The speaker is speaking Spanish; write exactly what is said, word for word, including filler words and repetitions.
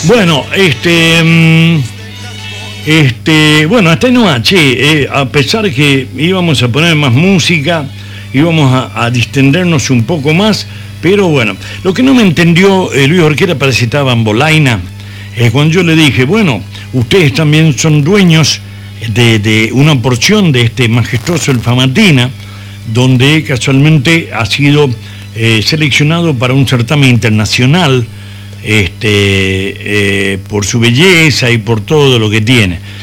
Bueno, este... Este, bueno, hasta no, che, eh, a pesar que íbamos a poner más música, íbamos a, a distendernos un poco más, pero bueno, lo que no me entendió eh, Luis Orquera parece que estaba en Bolaina, eh, cuando yo le dije, bueno, ustedes también son dueños de, de una porción de este majestuoso El Famatina, donde casualmente ha sido eh, seleccionado para un certamen internacional, este, eh, por su belleza y por todo lo que tiene.